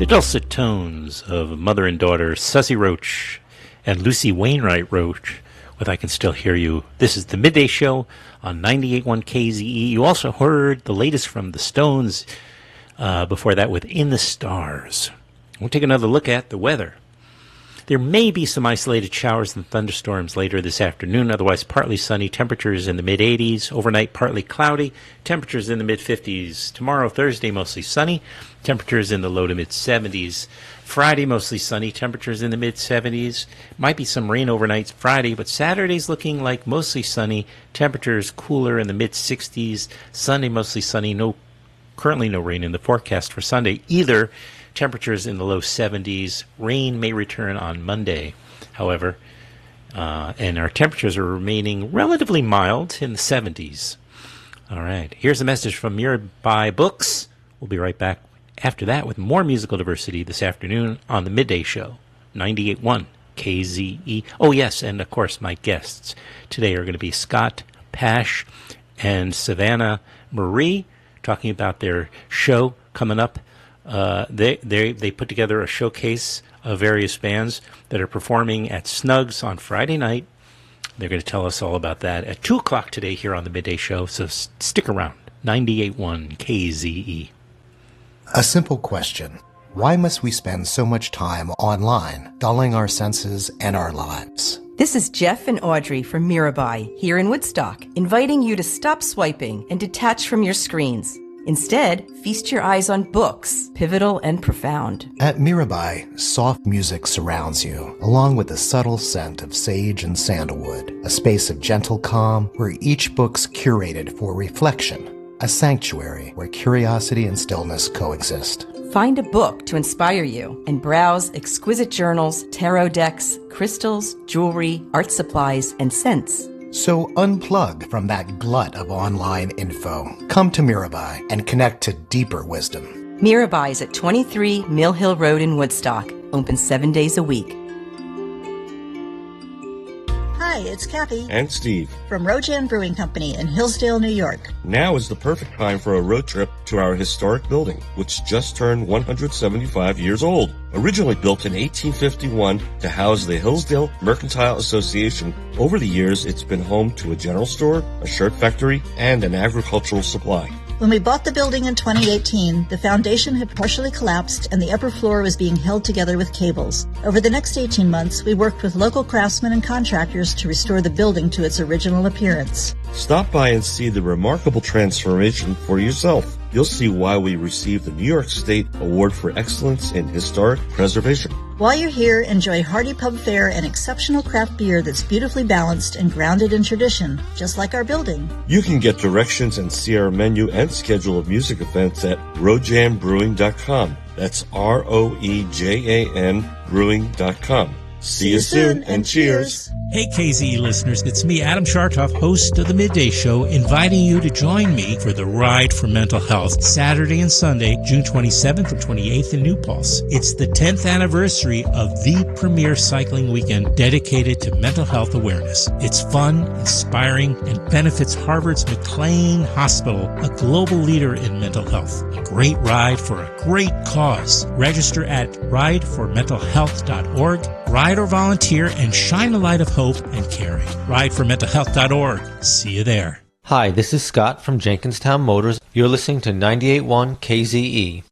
The dulcet tones of mother and daughter Susie Roach and Lucy Wainwright Roach with I Can Still Hear You. This is the Midday Show on 98.1 KZE. You also heard the latest from the Stones before that with In the Stars. We'll take another look at the weather. There may be some isolated showers and thunderstorms later this afternoon, otherwise partly sunny, temperatures in the mid-80s. Overnight, partly cloudy, temperatures in the mid-50s. Tomorrow, Thursday, mostly sunny, temperatures in the low to mid-70s. Friday, mostly sunny, temperatures in the mid-70s. Might be some rain overnight Friday, but Saturday's looking like mostly sunny, temperatures cooler in the mid-60s. Sunday, mostly sunny, currently no rain in the forecast for Sunday either. Temperatures in the low 70s. Rain may return on Monday, however, and our temperatures are remaining relatively mild in the 70s. All right, here's a message from Mirabai Books. We'll be right back after that with more musical diversity this afternoon on the Midday Show, 98.1 KZE. Oh, yes, and of course, my guests today are going to be Scott Pash and Savannah Marie, talking about their show coming up. They put together a showcase of various bands that are performing at Snugs on Friday night. They're going to tell us all about that at 2 o'clock today here on the Midday Show, so stick around. 98.1 KZE. A simple question. Why must we spend so much time online, dulling our senses and our lives? This is Jeff and Audrey from Mirabai here in Woodstock, inviting you to stop swiping and detach from your screens. Instead, feast your eyes on books, pivotal and profound. At Mirabai, soft music surrounds you, along with the subtle scent of sage and sandalwood, a space of gentle calm where each book's curated for reflection, a sanctuary where curiosity and stillness coexist. Find a book to inspire you and browse exquisite journals, tarot decks, crystals, jewelry, art supplies, and scents. So unplug from that glut of online info. Come to Mirabai and connect to deeper wisdom. Mirabai is at 23 Mill Hill Road in Woodstock, open 7 days a week. Hi, it's Kathy and Steve from Rojan Brewing Company in Hillsdale, New York. Now is the perfect time for a road trip to our historic building, which just turned 175 years old. Originally built in 1851 to house the Hillsdale Mercantile Association, over the years it's been home to a general store, a shirt factory, and an agricultural supply. When we bought the building in 2018, the foundation had partially collapsed and the upper floor was being held together with cables. Over the next 18 months, we worked with local craftsmen and contractors to restore the building to its original appearance. Stop by and see the remarkable transformation for yourself. You'll see why we received the New York State Award for Excellence in Historic Preservation. While you're here, enjoy hearty pub fare and exceptional craft beer that's beautifully balanced and grounded in tradition, just like our building. You can get directions and see our menu and schedule of music events at rojanbrewing.com. That's ROEJAN brewing.com. See you soon, and cheers. Hey, KZE listeners, it's me, Adam Chartoff, host of The Midday Show, inviting you to join me for the Ride for Mental Health, Saturday and Sunday, June 27th and 28th in New Paltz. It's the 10th anniversary of the premier cycling weekend dedicated to mental health awareness. It's fun, inspiring, and benefits Harvard's McLean Hospital, a global leader in mental health. A great ride for a great cause. Register at rideformentalhealth.org. Ride or volunteer and shine a light of hope and caring. Rideformentalhealth.org. See you there. Hi, this is Scott from Jenkinstown Motors. You're listening to 98.1 KZE.